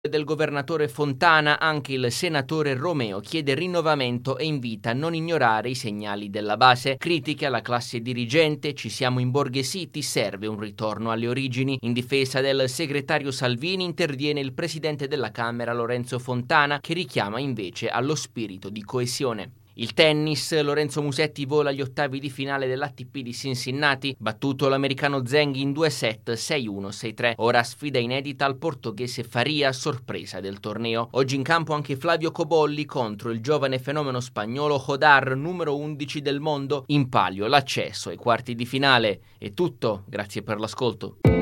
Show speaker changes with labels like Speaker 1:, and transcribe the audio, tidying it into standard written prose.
Speaker 1: Del governatore Fontana, anche il senatore Romeo chiede rinnovamento e invita a non ignorare i segnali della base. Critiche alla classe dirigente, ci siamo imborghesiti, serve un ritorno alle origini. In difesa del segretario Salvini interviene il presidente della Camera Lorenzo Fontana, che richiama invece allo spirito di coesione. Il tennis, Lorenzo Musetti vola agli ottavi di finale dell'ATP di Cincinnati, battuto l'americano Zheng in 2 set 6-1, 6-3. Ora sfida inedita al portoghese Faria, sorpresa del torneo. Oggi in campo anche Flavio Cobolli contro il giovane fenomeno spagnolo Hodar, numero 11 del mondo. In palio l'accesso ai quarti di finale. È tutto, grazie per l'ascolto.